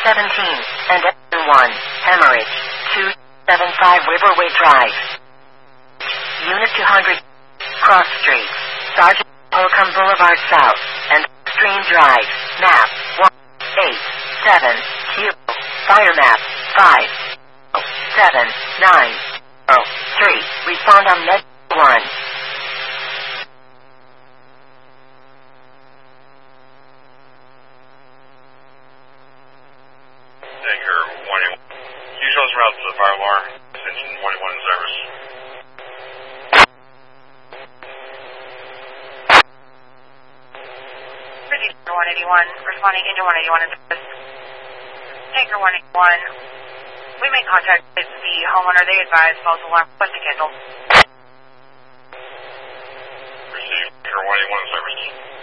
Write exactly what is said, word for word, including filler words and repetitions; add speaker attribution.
Speaker 1: seventeen, and one, Hemorrhage, two seventy-five Riverway Drive. Unit two hundred, Cross Street, Sergeant Holcomb Boulevard South, and Stream Drive, map one eight seven Q, fire map five seven nine zero three, respond on med one.
Speaker 2: Tanker one eight one. Use those routes to the fire alarm. Extension one eight one in service.
Speaker 3: one eighty-one, responding into one eighty-one in service. Tanker one eighty-one. We make contact with the homeowner. They advise false alarm request to cancel.
Speaker 2: Receive Tanker one eighty-one in service.